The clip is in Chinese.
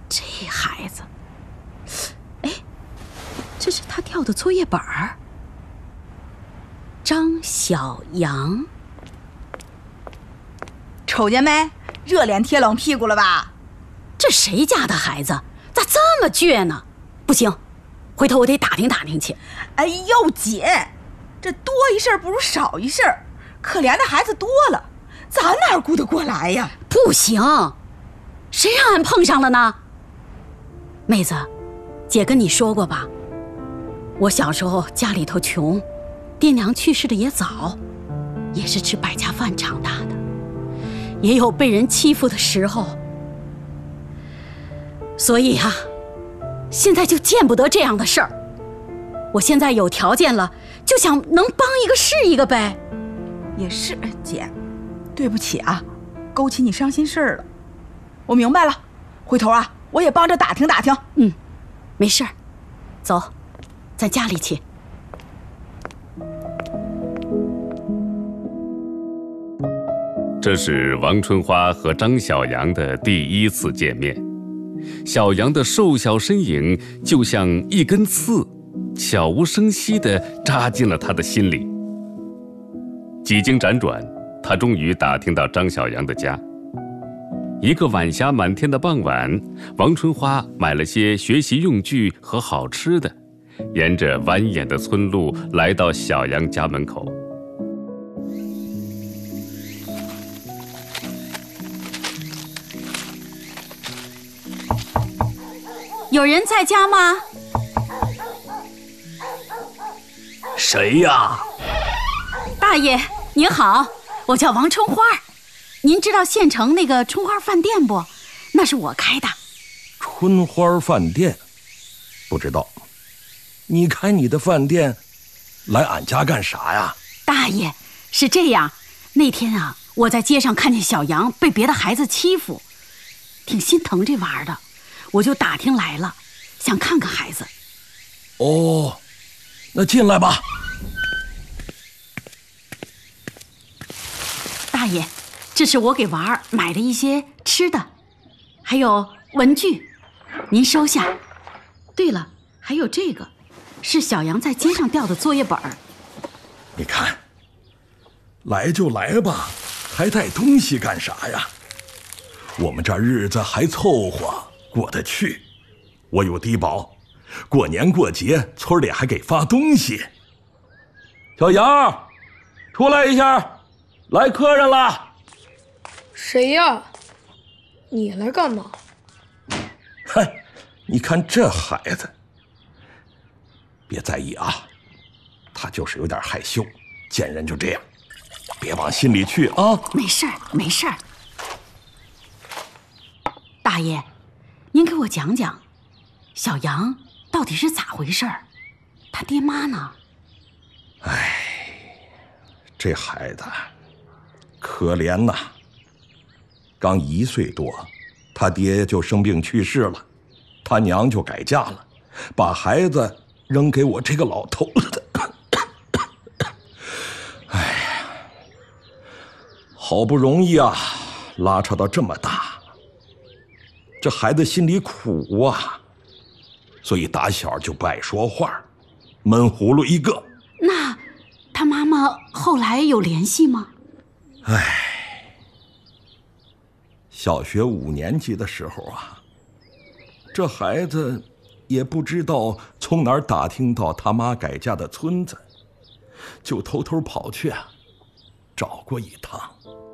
这孩子，哎，这是他掉的作业本儿。张小阳， 瞅见没？热脸贴冷屁股了吧？ 这谁家的孩子咋这么倔呢？不行，回头我得打听打听去。 哎呦姐，这多一事不如少一事，可怜的孩子多了，咱哪顾得过来呀？ 不行，谁让俺碰上了呢？妹子，姐跟你说过吧，我小时候家里头穷，爹娘去世的也早，也是吃百家饭长大的，也有被人欺负的时候。所以啊，现在就见不得这样的事儿。我现在有条件了，就想能帮一个是一个呗。 也是，姐，对不起啊，勾起你伤心事儿了。我明白了，回头啊，我也帮着打听打听。 没事儿，走，咱家里去。 这是王春花和张小阳的第一次见面。小阳的瘦小身影就像一根刺，悄无声息地扎进了他的心里。几经辗转，他终于打听到张小阳的家。一个晚霞满天的傍晚，王春花买了些学习用具和好吃的，沿着蜿蜒的村路来到小阳家门口。 有人在家吗？ 谁呀？ 大爷您好，我叫王春花，您知道县城那个春花饭店不？那是我开的。 春花饭店？不知道。你开你的饭店来俺家干啥呀？ 大爷，是这样，那天啊，我在街上看见小杨被别的孩子欺负，挺心疼这娃儿的，我就打听来了，想看看孩子。 哦，那进来吧。 大爷，这是我给娃儿买的一些吃的，还有文具，您收下。对了，还有这个，是小杨在街上掉的作业本儿。 你看，来就来吧，还带东西干啥呀？我们这日子还凑合过得去，我有低保，过年过节村里还给发东西。小杨，出来一下，来客人了。 谁呀？你来干嘛？ 嗨，你看这孩子，别在意啊，他就是有点害羞，见人就这样，别往心里去啊。 没事儿，没事儿。大爷，您给我讲讲，小杨到底是咋回事儿？他爹妈呢？ 哎，这孩子可怜呐，刚1岁多，他爹就生病去世了，他娘就改嫁了，把孩子扔给我这个老头子。哎呀，好不容易啊，拉扯到这么大，这孩子心里苦啊，所以打小就不爱说话，闷葫芦一个。 那他妈妈后来有联系吗？ 唉，小学5年级的时候啊，这孩子也不知道从哪儿打听到他妈改嫁的村子，就偷偷跑去找过一趟。